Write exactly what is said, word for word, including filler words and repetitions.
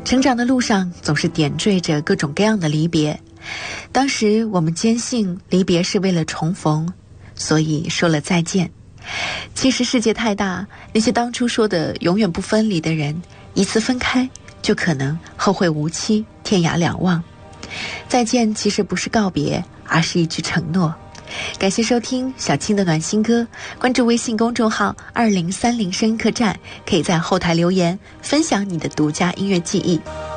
成长的路上总是点缀着各种各样的离别，当时我们坚信离别是为了重逢，所以说了再见。其实世界太大，那些当初说的永远不分离的人，一次分开就可能后会无期，天涯两望。再见其实不是告别，而是一句承诺。感谢收听小青的暖心歌，关注微信公众号二零三零声音客栈，可以在后台留言分享你的独家音乐记忆。